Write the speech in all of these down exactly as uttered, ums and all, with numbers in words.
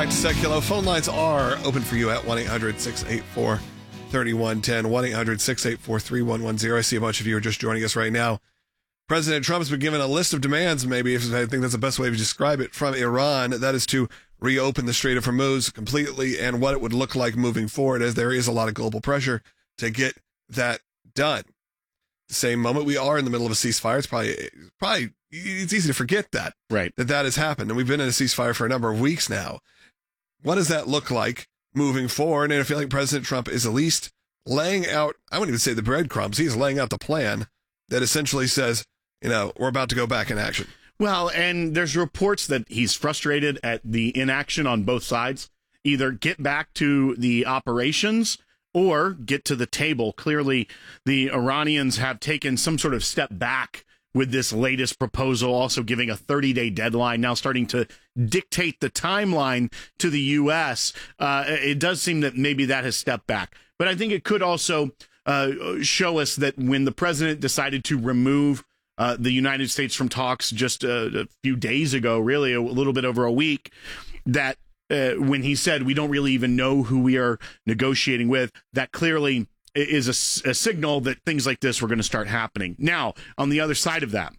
back to Seculo. Phone lines are open for you at one eight hundred six eight four three one one zero, one eight hundred six eight four three one one zero. I see a bunch of you are just joining us right now. President Trump has been given a list of demands, maybe, if I think that's the best way to describe it, from Iran. That is to reopen the Strait of Hormuz completely and what it would look like moving forward, as there is a lot of global pressure to get that done. The same moment we are in the middle of a ceasefire, it's probably, probably it's easy to forget that, right? That that has happened. And we've been in a ceasefire for a number of weeks now. What does that look like moving forward? And I feel like President Trump is at least laying out, I wouldn't even say the breadcrumbs, he's laying out the plan that essentially says, you know, we're about to go back in action. Well, and there's reports that he's frustrated at the inaction on both sides. Either get back to the operations or get to the table. Clearly, the Iranians have taken some sort of step back with this latest proposal, also giving a thirty-day deadline, now starting to dictate the timeline to the U S. Uh, it does seem that maybe that has stepped back. But I think it could also uh, show us that when the president decided to remove uh, the United States from talks just a, a few days ago, really a little bit over a week, that uh, when he said we don't really even know who we are negotiating with, that clearly is a, a signal that things like this were going to start happening. Now, on the other side of that,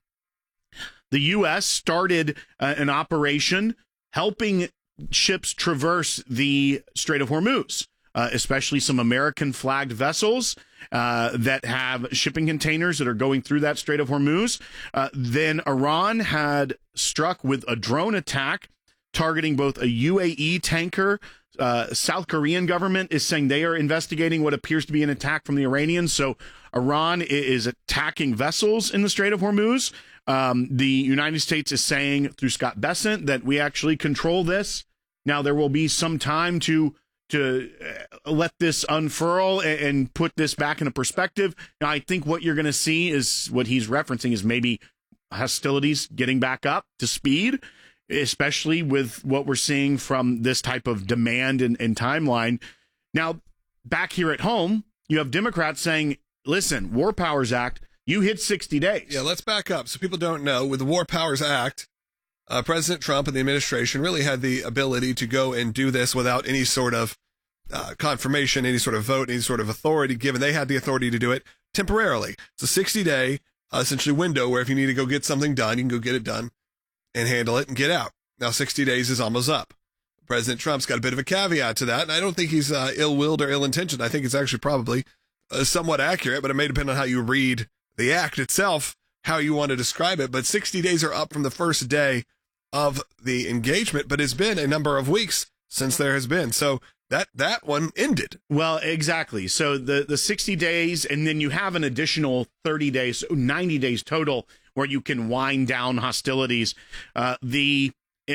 the U S started uh, an operation helping ships traverse the Strait of Hormuz, uh, especially some American-flagged vessels uh, that have shipping containers that are going through that Strait of Hormuz. Uh, then Iran had struck with a drone attack targeting both a U A E tanker. Uh, South Korean government is saying they are investigating what appears to be an attack from the Iranians. So Iran is attacking vessels in the Strait of Hormuz. Um, the United States is saying through Scott Bessent that we actually control this. Now, there will be some time to to let this unfurl and, and put this back into perspective. Now, I think what you're going to see is what he's referencing is maybe hostilities getting back up to speed, especially with what we're seeing from this type of demand and, and timeline. Now, back here at home, you have Democrats saying, listen, War Powers Act, you hit sixty days. Yeah, let's back up. So people don't know, with the War Powers Act, uh, President Trump and the administration really had the ability to go and do this without any sort of uh, confirmation, any sort of vote, any sort of authority given. They had the authority to do it temporarily. It's a sixty-day, uh, essentially, window where if you need to go get something done, you can go get it done and handle it and get out. Now, sixty days is almost up. President Trump's got a bit of a caveat to that, and I don't think he's uh, ill-willed or ill-intentioned. I think it's actually probably uh, somewhat accurate, but it may depend on how you read the act itself, how you want to describe it. But sixty days are up from the first day of the engagement, but it's been a number of weeks since there has been. So that that one ended. Well, exactly. So the, the sixty days, and then you have an additional thirty days, so ninety days total, where you can wind down hostilities. Uh, the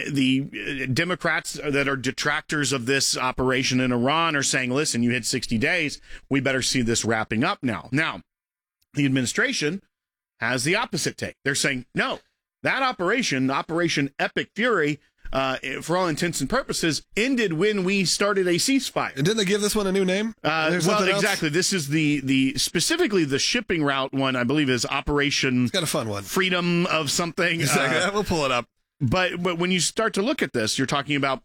the Democrats that are detractors of this operation in Iran are saying, listen, you hit sixty days. We better see this wrapping up now. Now, the administration has the opposite take. They're saying, no, that operation, Operation Epic Fury, uh, for all intents and purposes, ended when we started a ceasefire. And didn't they give this one a new name? Uh, well, exactly. Else? This is the, the specifically the shipping route one, I believe, is Operation It's got a fun one. Freedom of something. Exactly. Uh, we'll pull it up. But but when you start to look at this, you're talking about,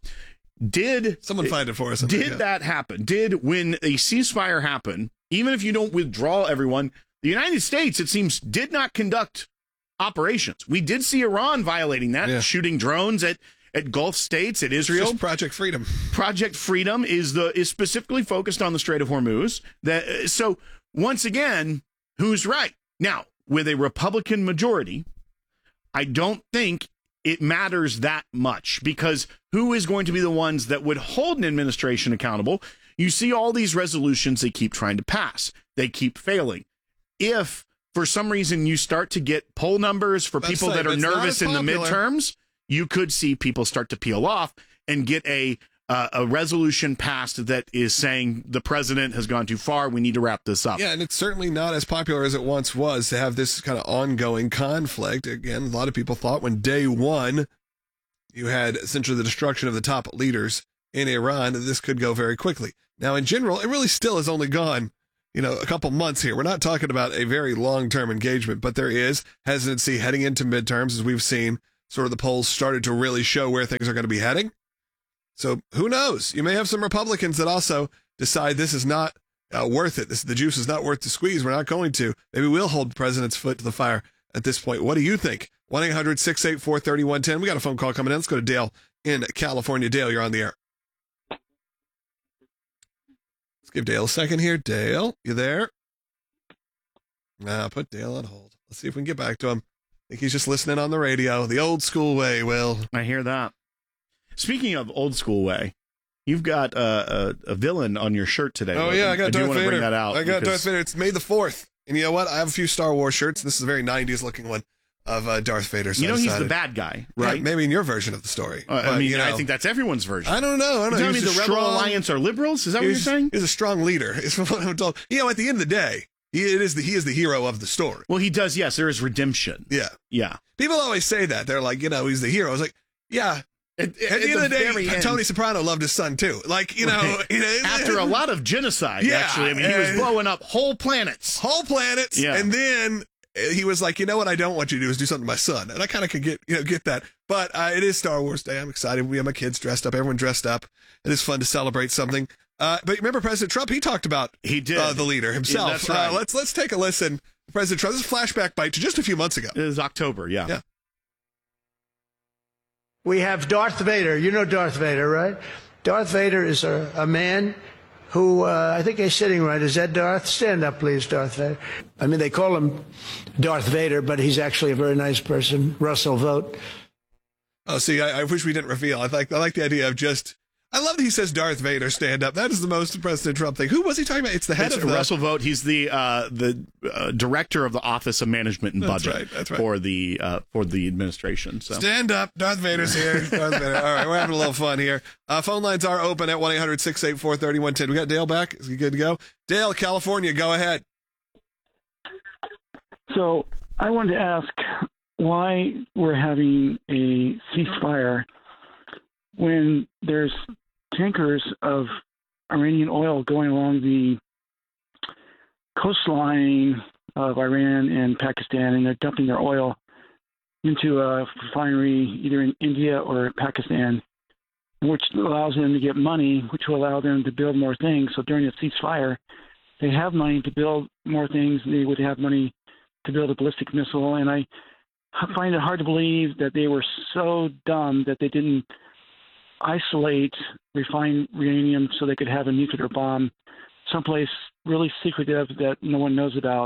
did someone find it for us? Did think, yeah. that happen? Did, when a ceasefire happened, even if you don't withdraw everyone, the United States, it seems, did not conduct operations. We did see Iran violating that, yeah. shooting drones at, at Gulf states, at Israel. Just Project Freedom. Project Freedom is the is specifically focused on the Strait of Hormuz. That, so once again, who's right? Now, with a Republican majority, I don't think it matters that much, because who is going to be the ones that would hold an administration accountable? You see all these resolutions they keep trying to pass. They keep failing. If for some reason you start to get poll numbers for people that are nervous in the midterms, you could see people start to peel off and get a uh, a resolution passed that is saying the president has gone too far. We need to wrap this up. Yeah, and it's certainly not as popular as it once was to have this kind of ongoing conflict. Again, a lot of people thought when day one you had essentially the destruction of the top leaders in Iran, that this could go very quickly. Now, in general, it really still has only gone, you know, a couple months here. We're not talking about a very long-term engagement, but there is hesitancy heading into midterms, as we've seen sort of the polls started to really show where things are going to be heading. So who knows? You may have some Republicans that also decide this is not uh, worth it. This the juice is not worth the squeeze. We're not going to. Maybe we'll hold the president's foot to the fire at this point. What do you think? one eight hundred six eight four three one one zero. We got a phone call coming in. Let's go to Dale in California. Dale, you're on the air. Let's give Dale a second here. Dale, you there? Nah, put Dale on hold. Let's see if we can get back to him. I think he's just listening on the radio. The old school way, Will. I hear that. Speaking of old school way, you've got uh, a, a villain on your shirt today. Oh, Logan. yeah, I got I Darth do want Vader. to bring that out. I got because... Darth Vader. It's May the fourth. And you know what? I have a few Star Wars shirts. This is a very nineties looking one of uh, Darth Vader. So you know I he's decided, the bad guy, right? Yeah, maybe in your version of the story. Uh, but, I mean, you know, I think that's everyone's version. I don't know. I don't know. You telling me the a Rebel strong, Alliance are liberals? Is that what you're he's, saying? He's a strong leader. Is what I'm told. You know, at the end of the day, he it is the he is the hero of the story. Well, he does. Yes, there is redemption. Yeah, yeah. People always say that. They're like, you know, he's the hero. I was like, yeah. At, at, at the end of the day, end. Tony Soprano loved his son too. Like, you know, Right. you know after a lot of genocide, yeah, actually. I mean, he was blowing up whole planets. Whole planets. Yeah. And then he was like, you know what I don't want you to do is do something to my son. And I kind of could get, you know, get that. But uh, it is Star Wars Day. I'm excited. We have my kids dressed up, everyone dressed up. It is fun to celebrate something. Uh, but remember President Trump, he talked about he did. Uh, the leader himself. Yeah, that's right. Uh, let's, let's take a listen. President Trump, this is a flashback bite to just a few months ago. It was October, yeah. Yeah. We have Darth Vader. You know Darth Vader, right? Darth Vader is a, a man who, uh, I think he's sitting right. Is that Darth? Stand up, please, Darth Vader. I mean, they call him Darth Vader, but he's actually a very nice person. Russell, vote. Oh, see, I, I wish we didn't reveal. I like, I like the idea of just, I love that he says Darth Vader, stand up. That is the most President Trump thing. Who was he talking about? It's the head It's of the... Russell Vogt. He's the uh, the uh, director of the Office of Management and That's Budget right, that's right. for the uh, for the administration. So Stand up. Darth Vader's here. Darth Vader. All right, we're having a little fun here. Uh, phone lines are open at one eight hundred six eight four three one one zero. We got Dale back. Is he good to go? Dale, California, go ahead. So I wanted to ask why we're having a ceasefire when there's tankers of Iranian oil going along the coastline of Iran and Pakistan, and they're dumping their oil into a refinery either in India or Pakistan, which allows them to get money, which will allow them to build more things. So during the ceasefire, they have money to build more things. They would have money to build a ballistic missile, and I find it hard to believe that they were so dumb that they didn't isolate refined uranium so they could have a nuclear bomb someplace really secretive that no one knows about.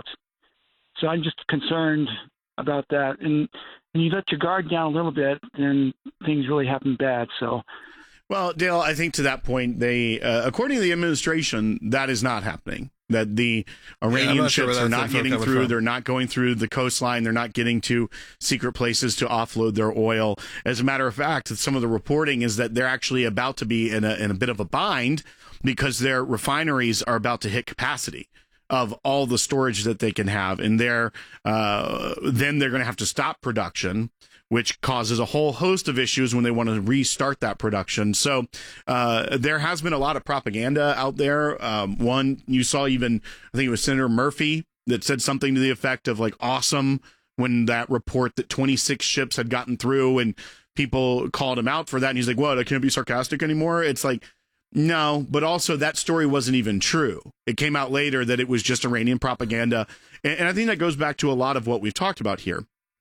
So I'm just concerned about that. And when you let your guard down a little bit, then things really happen bad. So, well, Dale, I think to that point, they, uh, according to the administration, that is not happening. That the Iranian yeah, sure ships are not getting through. From. They're not going through the coastline. They're not getting to secret places to offload their oil. As a matter of fact, some of the reporting is that they're actually about to be in a, in a bit of a bind because their refineries are about to hit capacity of all the storage that they can have. And they're, uh, then they're going to have to stop production, which causes a whole host of issues when they want to restart that production. So uh, there has been a lot of propaganda out there. Um, one, you saw even, I think it was Senator Murphy that said something to the effect of like, awesome, when that report that twenty-six ships had gotten through and people called him out for that. And he's like, what, I can't be sarcastic anymore? It's like, no, but also that story wasn't even true. It came out later that it was just Iranian propaganda. And, and I think that goes back to a lot of what we've talked about here.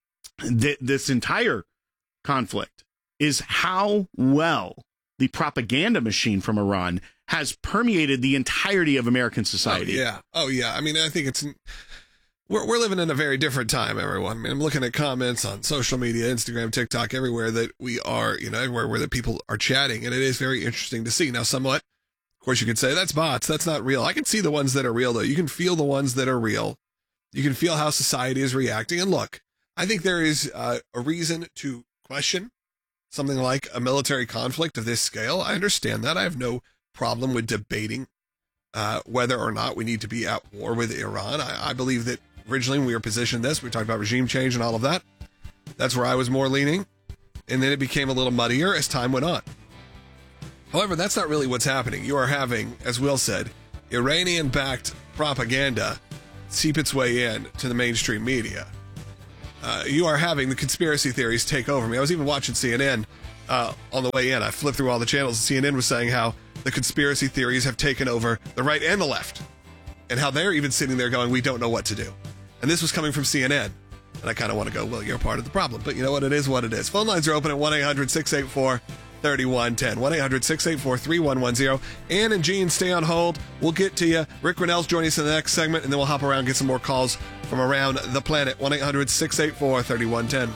Th- this entire conflict is how well the propaganda machine from Iran has permeated the entirety of American society. Oh, yeah. Oh, yeah. I mean, I think it's... We're, we're living in a very different time, everyone. I mean, I'm looking at comments on social media, Instagram, TikTok, everywhere that we are, you know, everywhere where the people are chatting. And it is very interesting to see. Now, somewhat, of course, you could say that's bots. That's not real. I can see the ones that are real, though. You can feel the ones that are real. You can feel how society is reacting. And look, I think there is uh, a reason to question something like a military conflict of this scale. I understand that. I have no problem with debating uh, whether or not we need to be at war with Iran. I, I believe that originally when we were positioned this, we talked about regime change and all of that. That's where I was more leaning. And then it became a little muddier as time went on. However, that's not really what's happening. You are having, as Will said, Iranian-backed propaganda seep its way in to the mainstream media. Uh, you are having the conspiracy theories take over me. I was even watching C N N uh, on the way in. I flipped through all the channels. C N N was saying how the conspiracy theories have taken over the right and the left, and how they're even sitting there going, we don't know what to do. And this was coming from C N N. And I kind of want to go, well, you're part of the problem. But you know what? It is what it is. Phone lines are open at one eight hundred six eight four three one one zero. one eight hundred six eight four three one one zero. Ann and Gene, stay on hold. We'll get to you. Rick Rennell's joining us in the next segment, and then we'll hop around and get some more calls from around the planet. one eight hundred six eight four three one one zero.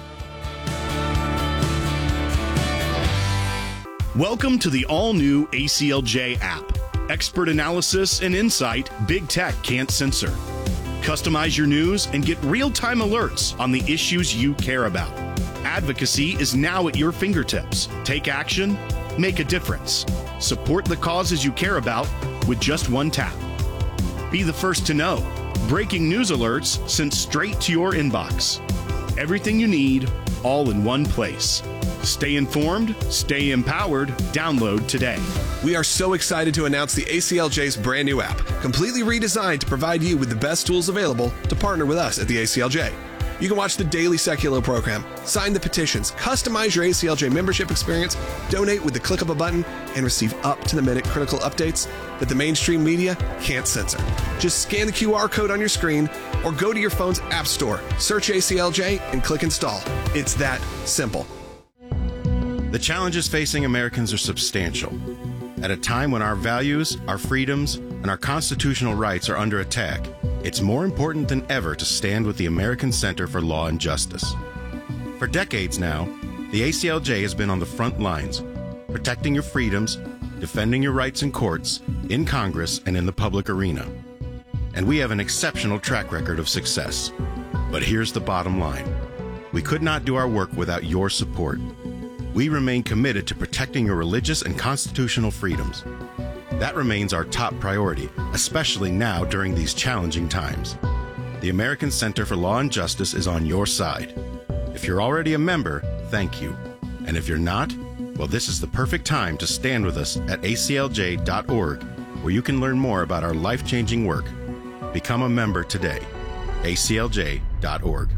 Welcome to the all-new A C L J app. Expert analysis and insight big tech can't censor. Customize your news and get real-time alerts on the issues you care about. Advocacy is now at your fingertips. Take action, make a difference. Support the causes you care about with just one tap. Be the first to know. Breaking news alerts sent straight to your inbox. Everything you need, all in one place. Stay informed, stay empowered. Download today. We are so excited to announce the A C L J's brand new app, completely redesigned to provide you with the best tools available to partner with us at the A C L J. You can watch the daily Seculo program, sign the petitions, customize your A C L J membership experience, donate with the click of a button, and receive up-to-the-minute critical updates that the mainstream media can't censor. Just scan the Q R code on your screen or go to your phone's app store, search A C L J, and click install. It's that simple. The challenges facing Americans are substantial. At a time when our values, our freedoms, and our constitutional rights are under attack, it's more important than ever to stand with the American Center for Law and Justice. For decades now, the A C L J has been on the front lines, protecting your freedoms, defending your rights in courts, in Congress, and in the public arena. And we have an exceptional track record of success. But here's the bottom line. We could not do our work without your support. We remain committed to protecting your religious and constitutional freedoms. That remains our top priority, especially now during these challenging times. The American Center for Law and Justice is on your side. If you're already a member, thank you. And if you're not, well, this is the perfect time to stand with us at A C L J dot org, where you can learn more about our life-changing work. Become a member today. A C L J dot org.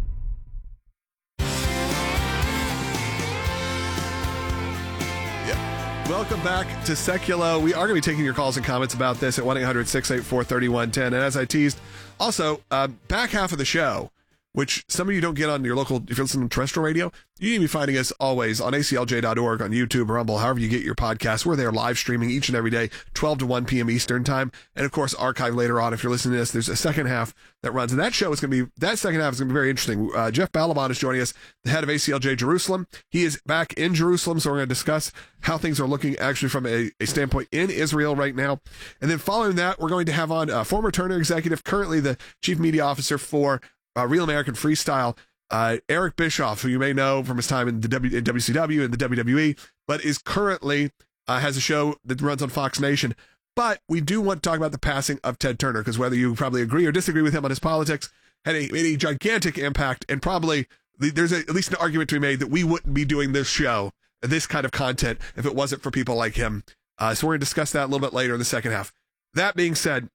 Welcome back to Seculo. We are going to be taking your calls and comments about this at one eight hundred six eight four three one one zero. And as I teased, also, uh, back half of the show, which some of you don't get on your local, if you're listening to terrestrial radio, you need to be finding us always on A C L J dot org, on YouTube, Rumble, however you get your podcasts. We're there live streaming each and every day, twelve to one p.m. Eastern time. And of course, archive later on. If you're listening to this, there's a second half that runs. And that show is going to be, that second half is going to be very interesting. Uh, Jeff Balaban is joining us, the head of A C L J Jerusalem. He is back in Jerusalem, so we're going to discuss how things are looking actually from a, a standpoint in Israel right now. And then following that, we're going to have on a former Turner executive, currently the chief media officer for uh, Real American Freestyle, Uh, Eric Bischoff, who you may know from his time in the w- in W C W and the W W E, but is currently uh, has a show that runs on Fox Nation. But we do want to talk about the passing of Ted Turner, because whether you probably agree or disagree with him on his politics, had a, made a gigantic impact, and probably there's a, at least an argument to be made that we wouldn't be doing this show, this kind of content, if it wasn't for people like him. Uh, so we're going to discuss that a little bit later in the second half. That being said,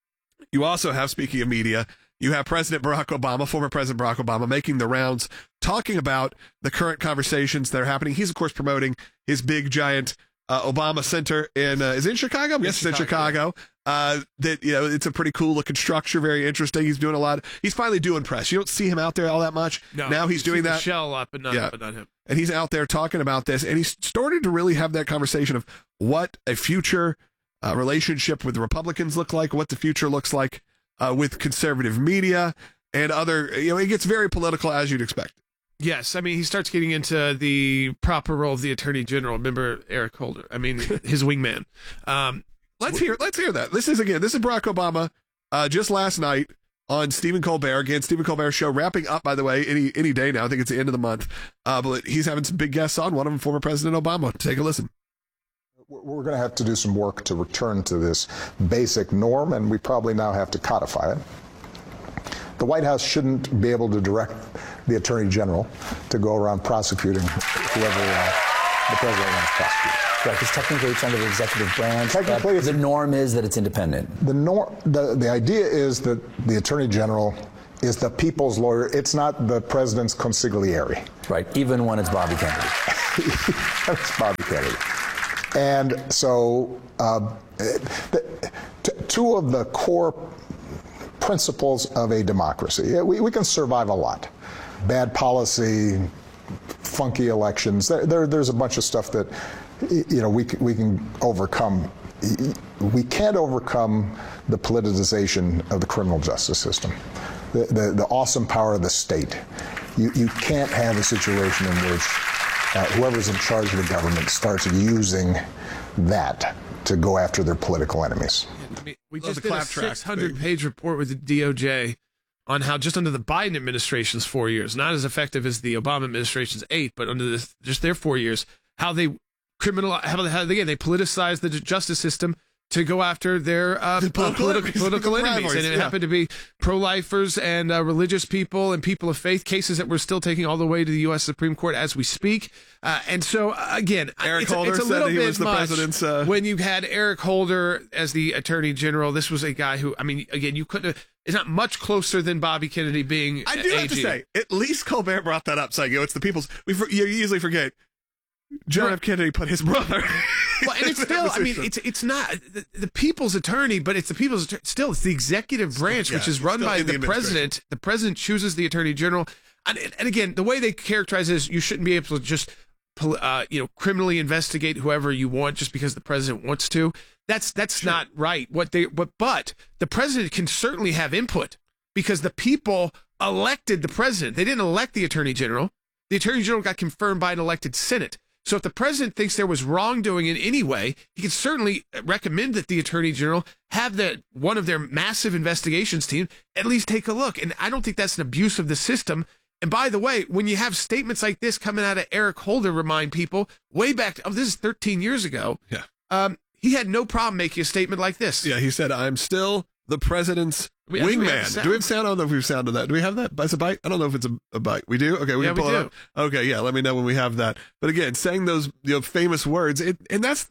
you also have, speaking of media, you have President Barack Obama, former President Barack Obama, making the rounds, talking about the current conversations that are happening. He's, of course, promoting his big, giant uh, Obama Center in, uh, is it in Chicago? Yes, it's in Chicago. Uh, that, you know, it's a pretty cool looking structure, very interesting. He's doing a lot. Of, he's finally doing press. You don't see him out there all that much. No, now he's doing that. Michelle a lot, but not, yeah. but not him. And he's out there talking about this, and he's started to really have that conversation of what a future uh, relationship with the Republicans look like, what the future looks like uh, with conservative media and other, you know, it gets very political, as you'd expect. Yes, I mean, he starts getting into the proper role of the Attorney General. Remember Eric Holder? I mean, his wingman. Um, let's hear. Let's hear that. This is again. This is Barack Obama. Uh, just last night on Stephen Colbert. Again, Stephen Colbert's show wrapping up. By the way, any any day now. I think it's the end of the month. Uh, but he's having some big guests on. One of them, former President Obama. Take a listen. We're going to have to do some work to return to this basic norm, and we probably now have to codify it. The White House shouldn't be able to direct the Attorney General to go around prosecuting whoever uh, the President wants to prosecute. Right, because technically it's under the executive branch. Technically, but the norm is that it's independent. The, norm, the, the idea is that the Attorney General is the people's lawyer. It's not the president's consigliere. Right, even when it's Bobby Kennedy. It's Bobby Kennedy. And so uh, the, t- two of the core principles of a democracy, we, we can survive a lot. Bad policy, funky elections, there, there, there's a bunch of stuff that, you know, we can, we can overcome. We can't overcome the politicization of the criminal justice system, the, the, the awesome power of the state. You, you can't have a situation in which uh, whoever's in charge of the government starts using that to go after their political enemies. I mean, we Love just the did a clap track six hundred thing. page report with the D O J on how just under the Biden administration's four years, not as effective as the Obama administration's eight, but under this, just their four years, how they criminal, how, how again they politicized the justice system to go after their uh, political political, enemies, political political enemies. And it rivalries, yeah. happened to be pro-lifers and uh, religious people and people of faith, cases that we're still taking all the way to the U S Supreme Court as we speak. Uh, and so, uh, again, Eric it's, a- Holder it's a said little he bit was the much president's, uh, when you had Eric Holder as the attorney general. This was a guy who, I mean, again, you couldn't have, it's not much closer than Bobby Kennedy being I do A G. have to say, at least Colbert brought that up, saying, you know, it's the people's, we for, you usually forget, John Right. F. Kennedy put his brother. Well, and it's still, I mean, it's it's not the, the people's attorney, but it's the people's attorney. Still, it's the executive branch, yeah, which is it's run still by in the the president. The president chooses the attorney general. And, and again, the way they characterize it is you shouldn't be able to just, uh, you know, criminally investigate whoever you want just because the president wants to. That's that's Sure. not right. What they, but but the president can certainly have input because the people elected the president. They didn't elect the attorney general. The attorney general got confirmed by an elected Senate. So if the president thinks there was wrongdoing in any way, he can certainly recommend that the attorney general have that one of their massive investigations team at least take a look. And I don't think that's an abuse of the system. And by the way, when you have statements like this coming out of Eric Holder, remind people way back, oh, this is thirteen years ago. Yeah. Um, he had no problem making a statement like this. Yeah, he said, I'm still the president's We- I think we have wingman. sound. Do we have sound? I don't know if we've sounded that. Do we have that as a bite? I don't know if it's a, a bite. We do? Okay, we Yeah, can pull we it do. up. Okay, yeah, let me know when we have that. But again, saying those you know, famous words, it, and that's,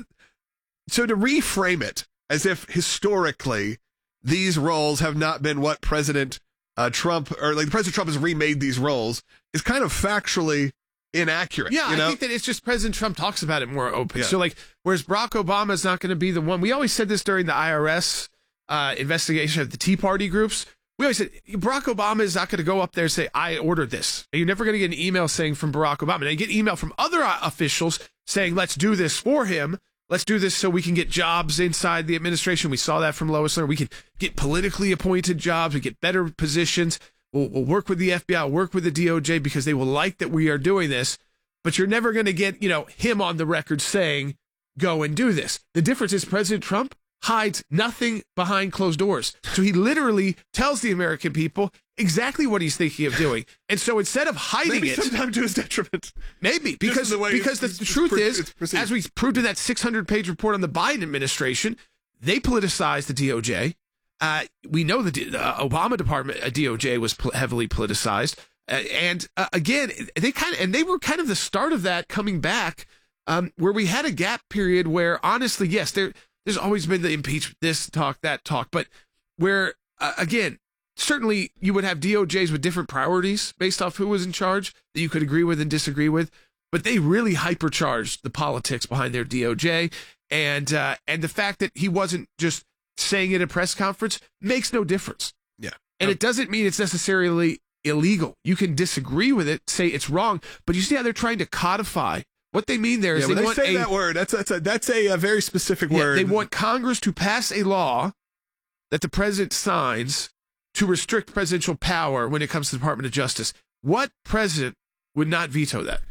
so to reframe it as if historically these roles have not been what President uh, Trump, or like President Trump has remade these roles, is kind of factually inaccurate. Yeah, you know? I think that it's just President Trump talks about it more open. Yeah. So, like, whereas Barack Obama is not going to be the one. We always said this during the I R S uh, investigation of the Tea Party groups. We always said Barack Obama is not going to go up there and say, I ordered this. And you're never going to get an email saying from Barack Obama. Now, you get email from other uh, officials saying, let's do this for him. Let's do this so we can get jobs inside the administration. We saw that from Lois Lerner. We can get politically appointed jobs. We get better positions. We'll, we'll work with the F B I, work with the D O J because they will like that we are doing this. But you're never going to get, you know, him on the record saying, go and do this. The difference is President Trump hides nothing behind closed doors. So he literally tells the American people exactly what he's thinking of doing. And so instead of hiding Maybe it, sometimes to his detriment. maybe because the way because the, it's- the it's truth pre- is, it's perceived. as we proved in that six hundred page report on the Biden administration, they politicized the D O J. Uh, we know the D- uh, Obama department, uh, D O J was pol- heavily politicized. Uh, and uh, again, they kind of, and they were kind of the start of that coming back, um, where we had a gap period where honestly, yes, there, there's always been the impeachment, this talk, that talk, but where, uh, again, certainly you would have D O Js with different priorities based off who was in charge that you could agree with and disagree with, but they really hypercharged the politics behind their D O J. And, uh, and the fact that he wasn't just saying it at a press conference makes no difference. Yeah. And it doesn't mean it's necessarily illegal. You can disagree with it, say it's wrong, but you see how they're trying to codify. What they mean there is Yeah, they, when they want say a, that word, that's that's a, that's a, a very specific yeah, word. they want Congress to pass a law that the president signs to restrict presidential power when it comes to the Department of Justice. What president would not veto that?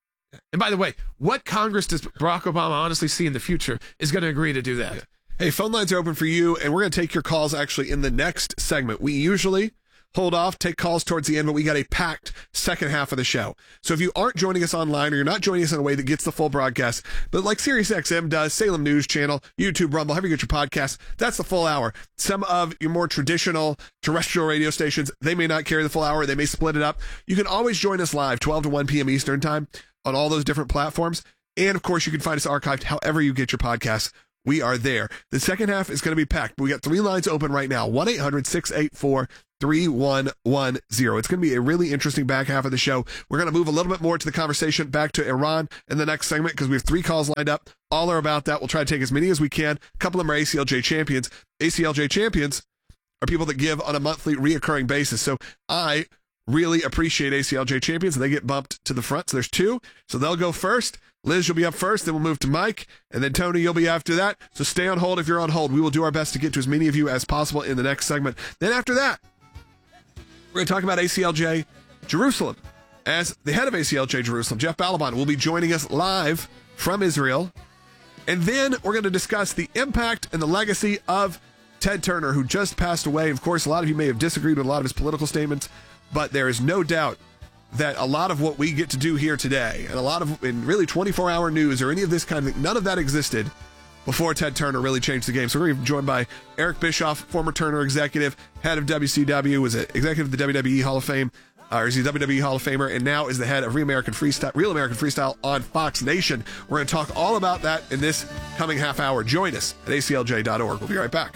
And by the way, what Congress does Barack Obama honestly see in the future is going to agree to do that? Yeah. Hey, phone lines are open for you, and we're going to take your calls actually in the next segment. We usually hold off, take calls towards the end, but we got a packed second half of the show. So if you aren't joining us online or you're not joining us in a way that gets the full broadcast, but like SiriusXM does, Salem News Channel, YouTube, Rumble, however you get your podcast, that's the full hour. Some of your more traditional terrestrial radio stations, they may not carry the full hour. They may split it up. You can always join us live, twelve to one p.m. Eastern time on all those different platforms. And of course, you can find us archived however you get your podcasts. We are there. The second half is going to be packed. We got three lines open right now. one eight hundred six eight four three one one zero. It's going to be a really interesting back half of the show. We're going to move a little bit more to the conversation back to Iran in the next segment because we have three calls lined up. All are about that. We'll try to take as many as we can. A couple of them are A C L J champions. A C L J champions are people that give on a monthly reoccurring basis. So I really appreciate A C L J champions, and they get bumped to the front. So there's two. So they'll go first. Liz, you'll be up first. Then we'll move to Mike. And then Tony, you'll be after that. So stay on hold if you're on hold. We will do our best to get to as many of you as possible in the next segment. Then after that, we're going to talk about A C L J Jerusalem. As the head of A C L J Jerusalem, Jeff Balaban, will be joining us live from Israel. And then we're going to discuss the impact and the legacy of Ted Turner, who just passed away. Of course, a lot of you may have disagreed with a lot of his political statements, but there is no doubt that a lot of what we get to do here today, and a lot of, in really twenty-four hour news or any of this kind of thing, none of that existed before Ted Turner really changed the game. So we're going to be joined by Eric Bischoff, former Turner executive, head of W C W, was an executive of the W W E Hall of Fame, or is he a W W E Hall of Famer, and now is the head of Real American Freestyle, Real American Freestyle on Fox Nation. We're going to talk all about that in this coming half hour. Join us at A C L J dot org. We'll be right back.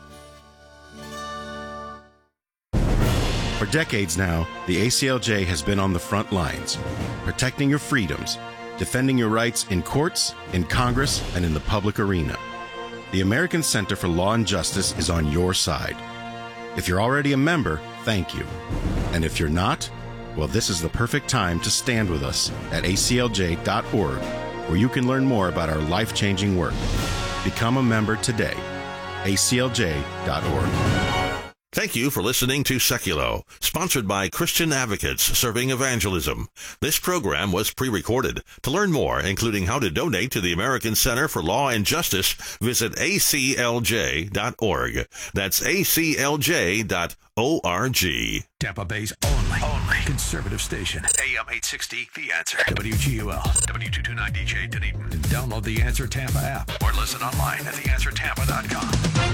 For decades now, the A C L J has been on the front lines, protecting your freedoms, defending your rights in courts, in Congress, and in the public arena. The American Center for Law and Justice is on your side. If you're already a member, thank you. And if you're not, well, this is the perfect time to stand with us at A C L J dot org, where you can learn more about our life-changing work. Become a member today. A C L J dot org. Thank you for listening to Seculo, sponsored by Christian Advocates Serving Evangelism. This program was pre-recorded. To learn more, including how to donate to the American Center for Law and Justice, visit A C L J dot org. That's A C L J dot org. Tampa Bay's only, only conservative station. A M eight sixty, The Answer. W G U L, W two twenty-nine D J Dunedin. Download the Answer Tampa app or listen online at the answer tampa dot com.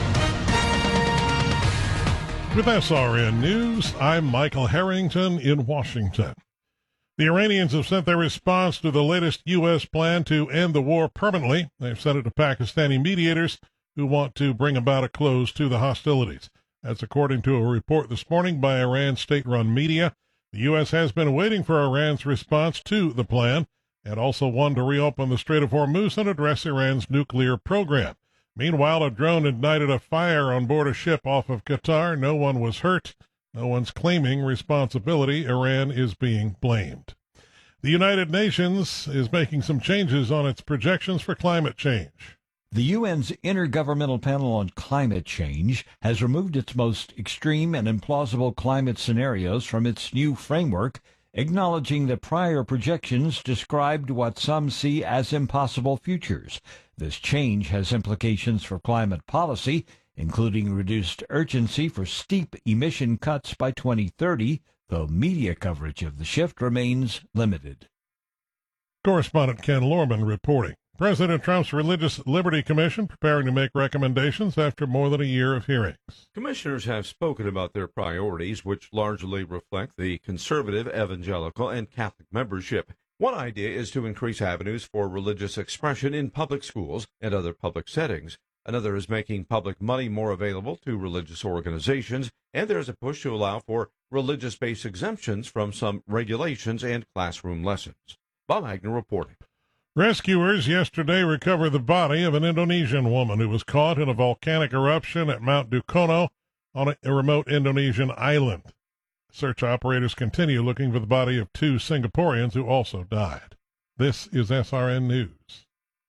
With S R N News, I'm Michael Harrington in Washington. The Iranians have sent their response to the latest U S plan to end the war permanently. They've sent it to Pakistani mediators who want to bring about a close to the hostilities. That's according to a report this morning by Iran's state-run media. The U S has been waiting for Iran's response to the plan and also one to reopen the Strait of Hormuz and address Iran's nuclear program. Meanwhile, a drone ignited a fire on board a ship off of Qatar. No one was hurt. No one's claiming responsibility. Iran is being blamed. The United Nations is making some changes on its projections for climate change. The U N's Intergovernmental Panel on Climate Change has removed its most extreme and implausible climate scenarios from its new framework, acknowledging that prior projections described what some see as impossible futures. This change has implications for climate policy, including reduced urgency for steep emission cuts by twenty thirty, though media coverage of the shift remains limited. Correspondent Ken Lorman reporting. President Trump's Religious Liberty Commission preparing to make recommendations after more than a year of hearings. Commissioners have spoken about their priorities, which largely reflect the conservative, evangelical, and Catholic membership. One idea is to increase avenues for religious expression in public schools and other public settings. Another is making public money more available to religious organizations, and there's a push to allow for religious-based exemptions from some regulations and classroom lessons. Bob Agnew reporting. Rescuers yesterday recovered the body of an Indonesian woman who was caught in a volcanic eruption at Mount Dukono on a remote Indonesian island. Search operators continue looking for the body of two Singaporeans who also died. This is S R N News.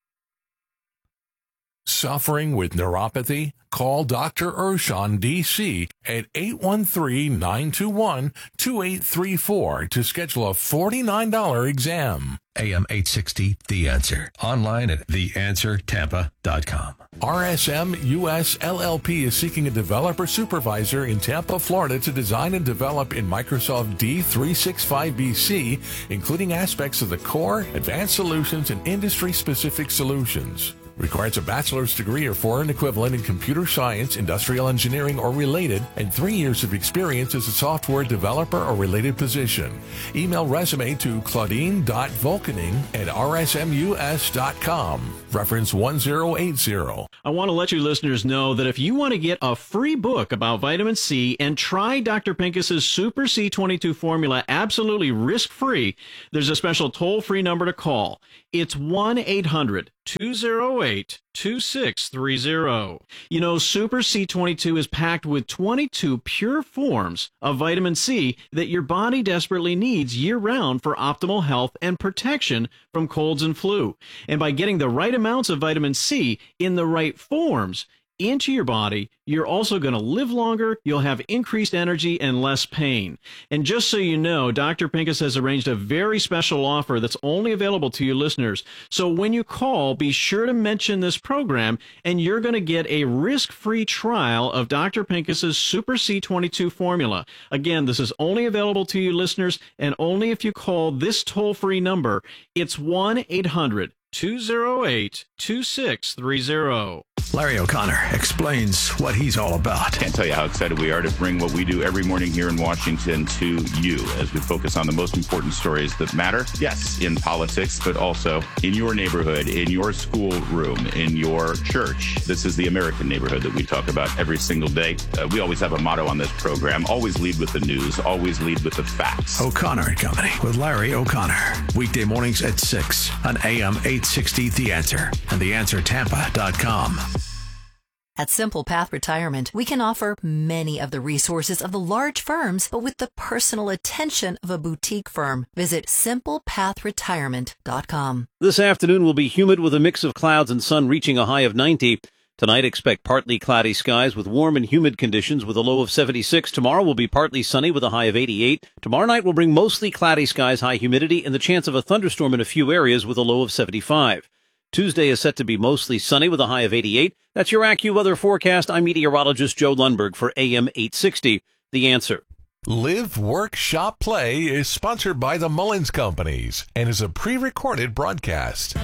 Suffering with neuropathy? Call Doctor Urshan, D C at eight one three, nine two one, two eight three four to schedule a forty-nine dollars exam. A M eight sixty, The Answer. Online at the answer tampa dot com. R S M U S L L P is seeking a developer supervisor in Tampa, Florida to design and develop in Microsoft D three sixty-five B C, including aspects of the core, advanced solutions, and industry-specific solutions. Requires a bachelor's degree or foreign equivalent in computer science, industrial engineering, or related, and three years of experience as a software developer or related position. Email resume to claudine dot volkening at r s m u s dot com. Reference one zero eight zero. I want to let you listeners know that if you want to get a free book about vitamin C and try Doctor Pincus's Super C twenty-two formula absolutely risk-free, there's a special toll-free number to call. It's one eight hundred two oh eight two six three oh. You know, Super C twenty-two is packed with twenty-two pure forms of vitamin C that your body desperately needs year-round for optimal health and protection from colds and flu. And by getting the right amounts of vitamin C in the right forms into your body, you're also going to live longer, you'll have increased energy and less pain. And just so you know, Doctor Pincus has arranged a very special offer that's only available to you listeners. So when you call, be sure to mention this program, and you're going to get a risk-free trial of Doctor Pincus's Super C twenty-two formula. Again, this is only available to you listeners, and only if you call this toll-free number. It's one eight hundred two oh eight two six three oh. Larry O'Connor explains what he's all about. Can't tell you how excited we are to bring what we do every morning here in Washington to you as we focus on the most important stories that matter. Yes, in politics, but also in your neighborhood, in your schoolroom, in your church. This is the American neighborhood that we talk about every single day. Uh, we always have a motto on this program: always lead with the news, always lead with the facts. O'Connor and Company with Larry O'Connor. Weekday mornings at six on A M eight sixty The Answer and the answer tampa dot com. At Simple Path Retirement, we can offer many of the resources of the large firms, but with the personal attention of a boutique firm. Visit simple path retirement dot com. This afternoon will be humid with a mix of clouds and sun reaching a high of ninety. Tonight, expect partly cloudy skies with warm and humid conditions with a low of seventy-six. Tomorrow will be partly sunny with a high of eighty-eight. Tomorrow night will bring mostly cloudy skies, high humidity, and the chance of a thunderstorm in a few areas with a low of seventy-five. Tuesday is set to be mostly sunny with a high of eighty-eight. That's your AccuWeather forecast. I'm meteorologist Joe Lundberg for A M eight sixty. The Answer. Live, Work, Shop, Play is sponsored by the Mullins Companies and is a pre-recorded broadcast.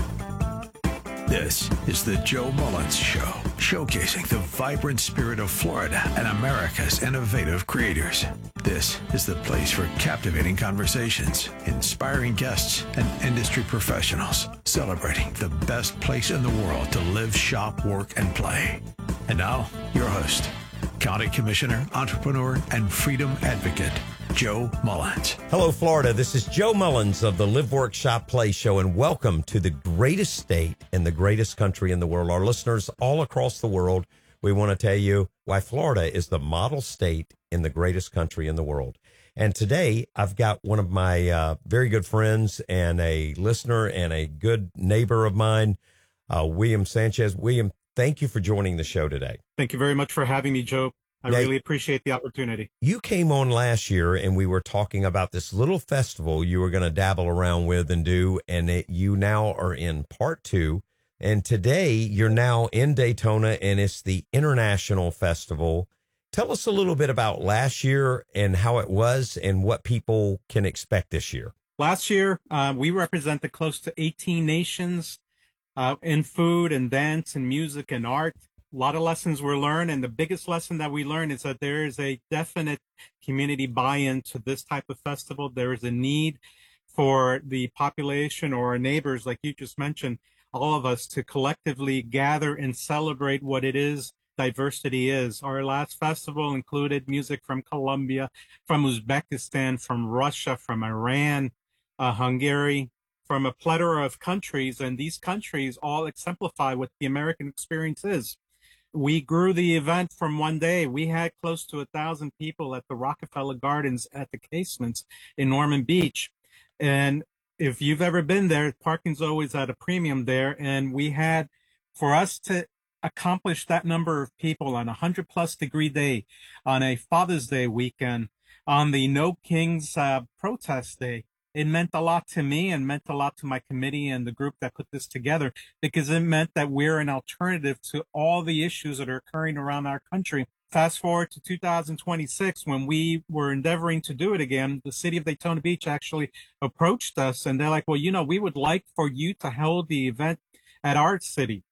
This is the Joe Mullins Show, showcasing the vibrant spirit of Florida and America's innovative creators. This is the place for captivating conversations, inspiring guests, and industry professionals, celebrating the best place in the world to live, shop, work, and play. And now, your host, County Commissioner, entrepreneur, and freedom advocate, Joe Mullins. Hello, Florida. This is Joe Mullins of the Live, Work, Shop, Play Show, and welcome to the greatest state and the greatest country in the world. Our listeners all across the world, we want to tell you why Florida is the model state in the greatest country in the world. And today, I've got one of my uh, very good friends and a listener and a good neighbor of mine, uh, William Sanchez. William, thank you for joining the show today. Thank you very much for having me, Joe. I now, really appreciate the opportunity. You came on last year and we were talking about this little festival you were going to dabble around with and do, and it, you now are in part two. And today you're now in Daytona, and it's the International Festival. Tell us a little bit about last year and how it was and what people can expect this year. Last year, uh, we represented close to eighteen nations uh, in food and dance and music and art. A lot of lessons were learned, and the biggest lesson that we learned is that there is a definite community buy-in to this type of festival. There is a need for the population or our neighbors, like you just mentioned, all of us to collectively gather and celebrate what it is diversity is. Our last festival included music from Colombia, from Uzbekistan, from Russia, from Iran, uh, Hungary, from a plethora of countries, and these countries all exemplify what the American experience is. We grew the event from one day. We had close to a thousand people at the Rockefeller Gardens at the Casements in Norman Beach. And if you've ever been there, parking's always at a premium there. And we had, for us to accomplish that number of people on a hundred plus degree day, on a Father's Day weekend, on the No Kings uh, protest day, it meant a lot to me and meant a lot to my committee and the group that put this together, because it meant that we're an alternative to all the issues that are occurring around our country. Fast forward to two thousand twenty-six, when we were endeavoring to do it again, the city of Daytona Beach actually approached us, and they're like, well, you know, we would like for you to hold the event at our city.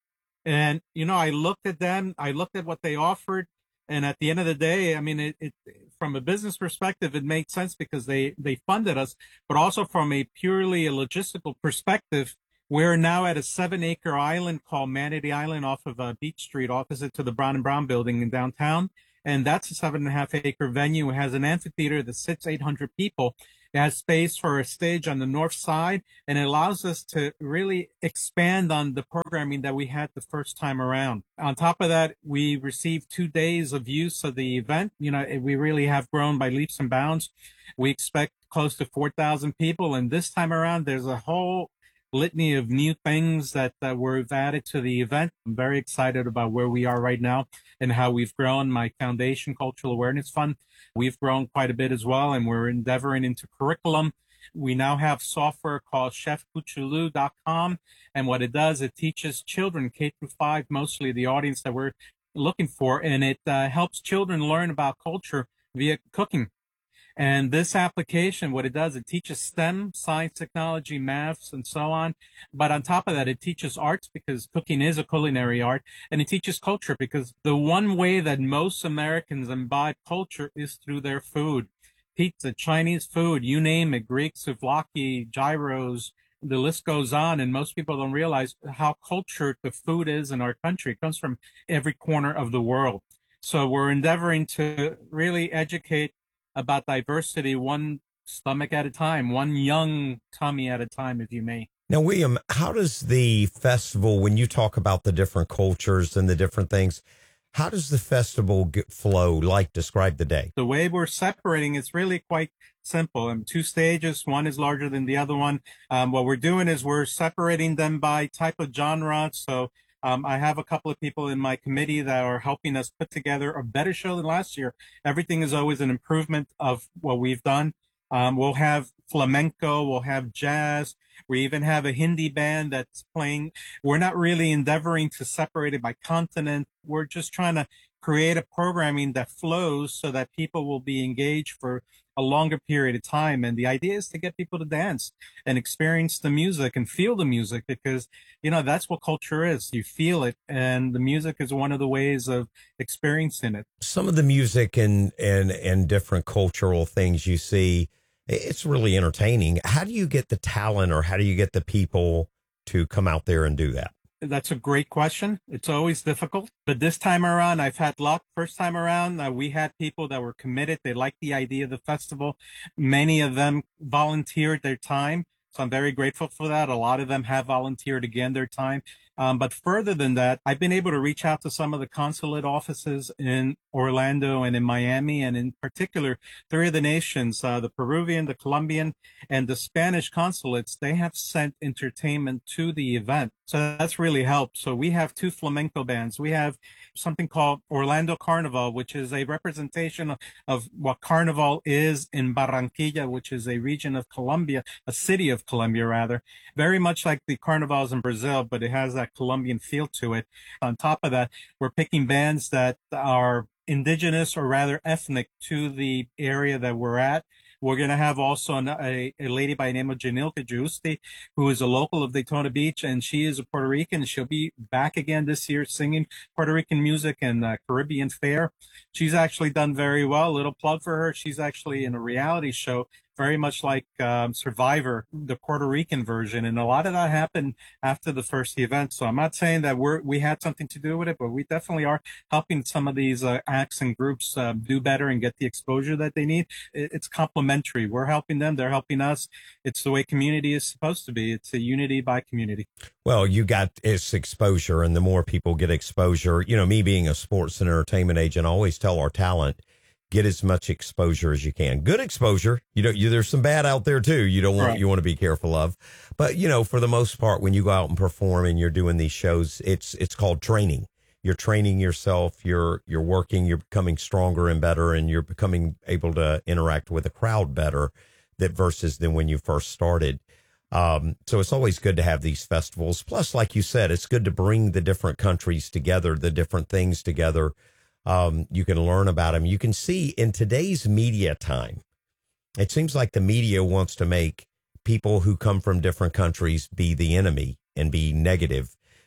And, you know, I looked at them, I looked at what they offered. And at the end of the day, I mean, it, it from a business perspective, it made sense because they, they funded us, but also from a purely a logistical perspective, we're now at a seven acre island called Manatee Island off of uh, Beach Street, opposite to the Brown and Brown building in downtown. And that's a seven and a half acre venue. It has an amphitheater that sits eight hundred people. It has space for a stage on the north side, and it allows us to really expand on the programming that we had the first time around. On top of that, we received two days of use of the event. You know, we really have grown by leaps and bounds. We expect close to four thousand people, and this time around, there's a whole litany of new things that, that were added to the event. I'm very excited about where we are right now and how we've grown. My foundation, Cultural Awareness Fund, we've grown quite a bit as well, and we're endeavoring into curriculum. We now have software called chef kuchulu dot com, and what it does, it teaches children K through five, mostly the audience that we're looking for, and it uh, helps children learn about culture via cooking. And this application, what it does, it teaches STEM, science, technology, maths, and so on. But on top of that, it teaches arts because cooking is a culinary art. And it teaches culture because the one way that most Americans imbibe culture is through their food. Pizza, Chinese food, you name it, Greek, souvlaki, gyros, the list goes on. And most people don't realize how cultured the food is in our country. It comes from every corner of the world. So we're endeavoring to really educate about diversity, one stomach at a time, one young tummy at a time, if you may. Now, William, how does the festival, when you talk about the different cultures and the different things, how does the festival get flow? Like, describe the day. The way we're separating is really quite simple. In two stages, one is larger than the other one. Um, what we're doing is we're separating them by type of genre. So Um, I have a couple of people in my committee that are helping us put together a better show than last year. Everything is always an improvement of what we've done. Um, we'll have flamenco, we'll have jazz. We even have a Hindi band that's playing. We're not really endeavoring to separate it by continent. We're just trying to create a programming that flows so that people will be engaged for a longer period of time. And the idea is to get people to dance and experience the music and feel the music because, you know, that's what culture is. You feel it. And the music is one of the ways of experiencing it. Some of the music and, and, and different cultural things you see, it's really entertaining. How do you get the talent or how do you get the people to come out there and do that? That's a great question. It's always difficult, but this time around, I've had luck. First time around, uh, we had people that were committed. They liked the idea of the festival. Many of them volunteered their time. So I'm very grateful for that. A lot of them have volunteered again their time. Um, but further than that, I've been able to reach out to some of the consulate offices in Orlando and in Miami, and in particular, three of the nations, uh, the Peruvian, the Colombian, and the Spanish consulates, they have sent entertainment to the event. So that's really helped. So we have two flamenco bands. We have something called Orlando Carnival, which is a representation of, of what Carnival is in Barranquilla, which is a region of Colombia, a city of Colombia, rather. Very much like the carnivals in Brazil, but it has that Colombian feel to it. On top of that, we're picking bands that are indigenous or rather ethnic to the area that we're at. We're going to have also an, a, a lady by the name of Janilka Giusti, who is a local of Daytona Beach, and she is a Puerto Rican. She'll be back again this year singing Puerto Rican music and uh, Caribbean fare. She's actually done very well. A little plug for her. She's actually in a reality show, very much like um, Survivor, the Puerto Rican version. And a lot of that happened after the first event. So I'm not saying that we're, we had something to do with it, but we definitely are helping some of these uh, acts and groups uh, do better and get the exposure that they need. It, it's complementary. We're helping them. They're helping us. It's the way community is supposed to be. It's a unity by community. Well, you got its exposure, and the more people get exposure, you know, me being a sports and entertainment agent, I always tell our talent, get as much exposure as you can. Good exposure. You know, you, there's some bad out there too. You don't want, right. you want to be careful of, but you know, for the most part, when you go out and perform and you're doing these shows, it's, it's called training. You're training yourself. You're, you're working, you're becoming stronger and better, and you're becoming able to interact with the crowd better that versus than when you first started. Um, so it's always good to have these festivals. Plus, like you said, it's good to bring the different countries together, the different things together. Um, you can learn about them. You can see in today's media time, it seems like the media wants to make people who come from different countries be the enemy and be negative.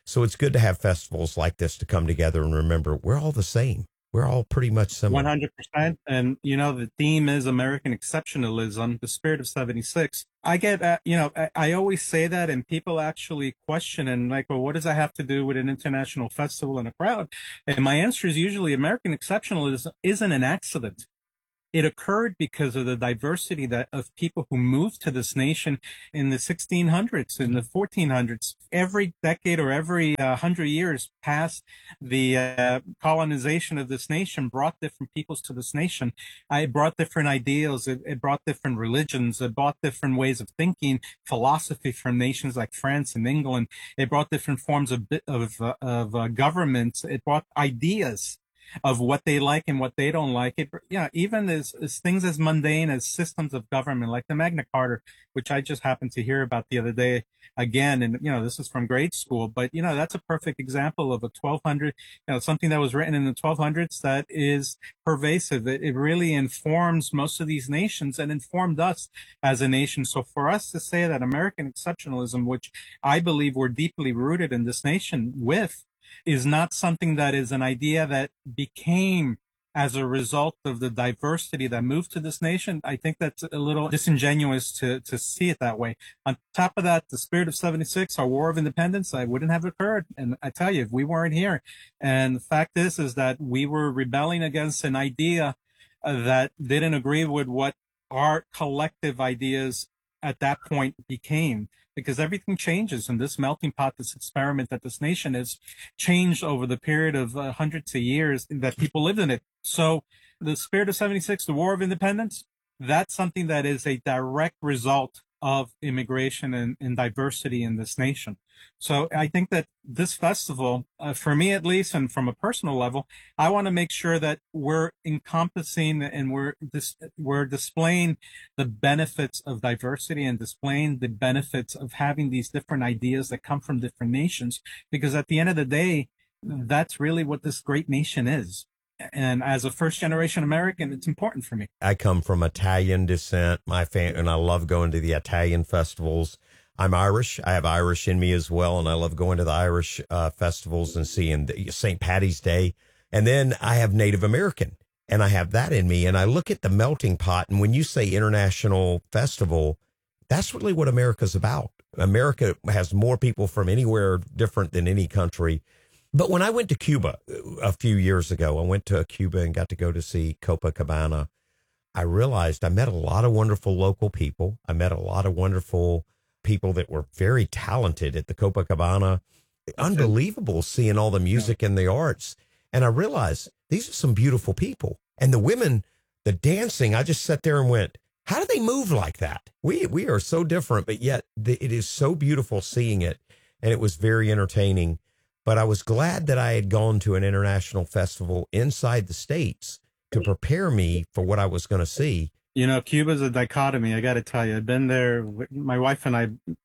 So it's good to have festivals like this to come together and remember we're all the same. We're all pretty much similar. one hundred percent. And, you know, the theme is American exceptionalism, the spirit of seventy-six. I get, uh, you know, I, I always say that, and people actually question and like, well, what does that have to do with an international festival and a crowd? And my answer is usually American exceptionalism isn't an accident. It occurred because of the diversity that of people who moved to this nation in the sixteen hundreds, in the fourteen hundreds. Every decade or every uh, hundred years past the uh, colonization of this nation brought different peoples to this nation. Uh, it brought different ideals. It, it brought different religions. It brought different ways of thinking, philosophy from nations like France and England. It brought different forms of of, uh, of uh, governments. It brought ideas of what they like and what they don't like. It, yeah, even as, as things as mundane as systems of government, like the Magna Carta, which I just happened to hear about the other day again. And, you know, this is from grade school, but, you know, that's a perfect example of a twelve hundred, you know, something that was written in the twelve hundreds that is pervasive. It, it really informs most of these nations and informed us as a nation. So for us to say that American exceptionalism, which I believe we're deeply rooted in this nation with, is not something that is an idea that became as a result of the diversity that moved to this nation. I think that's a little disingenuous to, to see it that way. On top of that, the spirit of seventy-six, our War of Independence, I wouldn't have occurred. And I tell you, if we weren't here, and the fact is, is that we were rebelling against an idea uh, that didn't agree with what our collective ideas at that point became. Because everything changes in this melting pot, this experiment that this nation has changed over the period of uh, hundreds of years that people lived in it. So the spirit of seventy-six, the War of Independence, that's something that is a direct result of immigration and, and diversity in this nation. So I think that this festival, uh, for me at least, and from a personal level, I want to make sure that we're encompassing and we're dis- we're displaying the benefits of diversity and displaying the benefits of having these different ideas that come from different nations. Because at the end of the day, that's really what this great nation is. And as a first generation American, it's important for me. I come from Italian descent. My fam- and I love going to the Italian festivals. I'm Irish. I have Irish in me as well, and I love going to the Irish uh, festivals and seeing Saint Patty's Day. And then I have Native American, and I have that in me. And I look at the melting pot, and when you say international festival, that's really what America's about. America has more people from anywhere different than any country. But when I went to Cuba a few years ago, I went to Cuba and got to go to see Copacabana. I realized I met a lot of wonderful local people. I met a lot of wonderful people that were very talented at the Copacabana. Unbelievable seeing all the music and the arts. And I realized these are some beautiful people. And the women, the dancing, I just sat there and went, how do they move like that? We we are so different, but yet the, it is so beautiful seeing it. And it was very entertaining. But I was glad that I had gone to an international festival inside the States to prepare me for what I was going to see. You know, Cuba's a dichotomy. I got to tell you, I've been there. My wife and I,